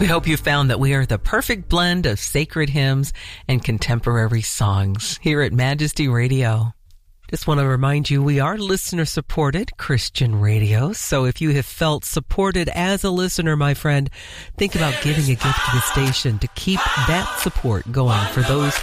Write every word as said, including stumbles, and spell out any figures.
We hope you found that we are the perfect blend of sacred hymns and contemporary songs here at Majesty Radio. Just want to remind you, we are listener-supported Christian radio, so if you have felt supported as a listener, my friend, think about giving a gift to the station to keep that support going for those